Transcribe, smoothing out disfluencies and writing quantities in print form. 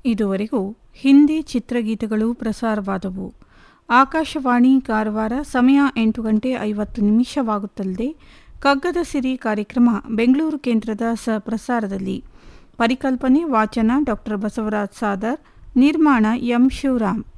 ಇದುವರೆಗೂ ಹಿಂದಿ ಚಿತ್ರಗೀತೆಗಳು ಪ್ರಸಾರವಾದವು. ಆಕಾಶವಾಣಿ ಕಾರವಾರ. ಸಮಯ 8:50 ಕಗ್ಗದ ಸಿರಿ ಕಾರ್ಯಕ್ರಮ ಬೆಂಗಳೂರು ಕೇಂದ್ರದ ಪ್ರಸಾರದಲ್ಲಿ. ಪರಿಕಲ್ಪನೆ ವಾಚನ ಡಾ ಬಸವರಾಜ್ ಸಾದರ್. ನಿರ್ಮಾಣ ಎಂ ಶಿವರಾಮ್.